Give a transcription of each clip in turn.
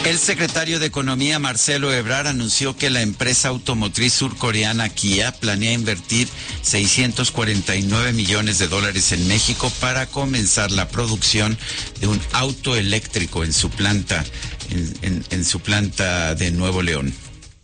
El secretario de Economía, Marcelo Ebrard, anunció que la empresa automotriz surcoreana Kia planea invertir $649 millones en México para comenzar la producción de un auto eléctrico en su planta, en su planta de Nuevo León.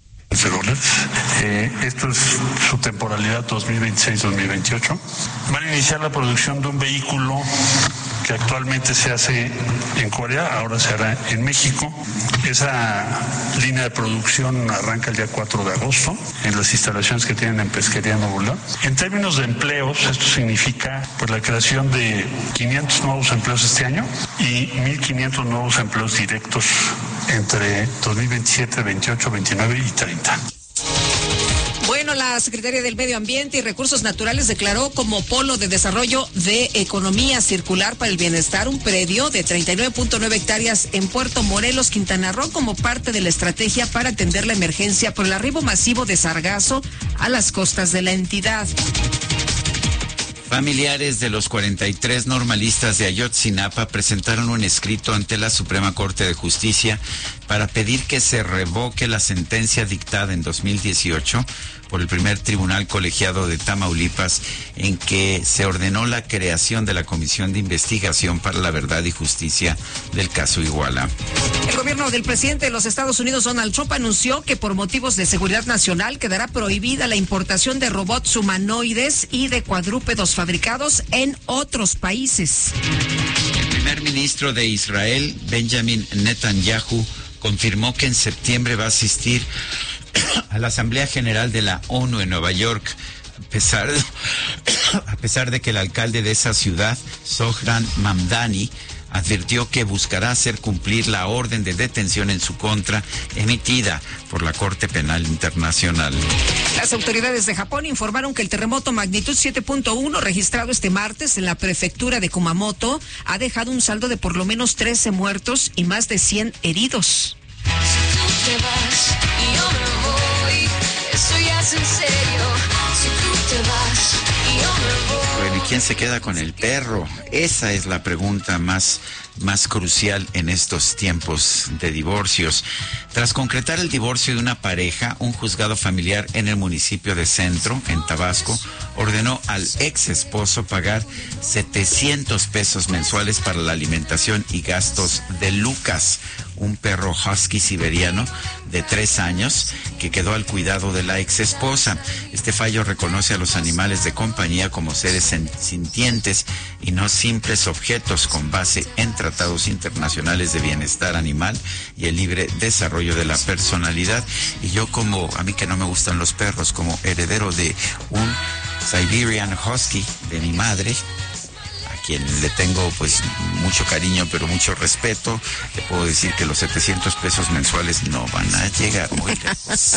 Esto es su temporalidad 2026-2028. Van a iniciar la producción de un vehículo que actualmente se hace en Corea, ahora se hará en México. Esa línea de producción arranca el día 4 de agosto en las instalaciones que tienen en Pesquería Nuevo León. En términos de empleos, esto significa pues la creación de 500 nuevos empleos este año y 1,500 nuevos empleos directos entre 2027, 28, 29 y 30. Bueno, la Secretaría del Medio Ambiente y Recursos Naturales declaró como polo de desarrollo de economía circular para el bienestar un predio de 39.9 hectáreas en Puerto Morelos, Quintana Roo, como parte de la estrategia para atender la emergencia por el arribo masivo de sargazo a las costas de la entidad. Familiares de los 43 normalistas de Ayotzinapa presentaron un escrito ante la Suprema Corte de Justicia para pedir que se revoque la sentencia dictada en 2018 por el primer tribunal colegiado de Tamaulipas, en que se ordenó la creación de la Comisión de Investigación para la Verdad y Justicia del caso Iguala. El gobierno del presidente de los Estados Unidos, Donald Trump, anunció que por motivos de seguridad nacional quedará prohibida la importación de robots humanoides y de cuadrúpedos fabricados en otros países. El primer ministro de Israel, Benjamin Netanyahu, confirmó que en septiembre va a asistir a la Asamblea General de la ONU en Nueva York, a pesar de que el alcalde de esa ciudad, Zohran Mamdani, advirtió que buscará hacer cumplir la orden de detención en su contra emitida por la Corte Penal Internacional. Las autoridades de Japón informaron que el terremoto magnitud 7.1 registrado este martes en la prefectura de Kumamoto ha dejado un saldo de por lo menos 13 muertos y más de 100 heridos. Si tú te vas y yo me voy, eso ya es en serio. Si tú te vas y yo me voy. Bueno, ¿y quién se queda con el perro? Esa es la pregunta más crucial en estos tiempos de divorcios. Tras concretar el divorcio de una pareja, un juzgado familiar en el municipio de Centro, en Tabasco, ordenó al ex esposo pagar $700 mensuales para la alimentación y gastos de Lucas, un perro husky siberiano de 3 años que quedó al cuidado de la ex esposa. Este fallo reconoce a los animales de compañía como seres sintientes y no simples objetos, con base en tratados internacionales de bienestar animal y el libre desarrollo de la personalidad. Y yo, como a mí que no me gustan los perros, como heredero de un Siberian Husky de mi madre, a quien le tengo pues mucho cariño pero mucho respeto, le puedo decir que los $700 mensuales no van a llegar. Oiga, pues.